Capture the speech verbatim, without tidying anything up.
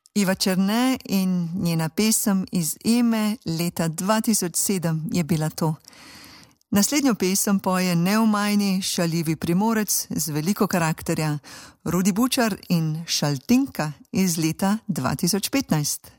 Iva Černe in njena pesem Iz Eme leta dva tisoč sedem je bila to. Naslednjo pesem poje neomajni, šaljivi Primorec z veliko karakterja, Rudi Bučar in Šaltinka iz leta dva tisoč petnajst.